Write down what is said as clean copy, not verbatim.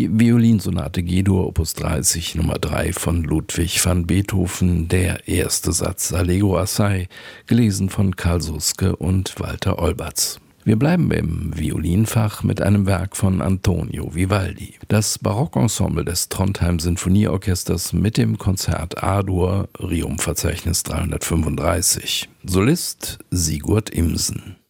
Die Violinsonate G-Dur Opus 30 Nummer 3 von Ludwig van Beethoven, der erste Satz Allegro assai, gelesen von Karl Suske und Walter Olberts. Wir bleiben im Violinfach mit einem Werk von Antonio Vivaldi. Das Barockensemble des Trondheim Sinfonieorchesters mit dem Konzert A-Dur, Rerum-Verzeichnis 335. Solist Sigurd Imsen.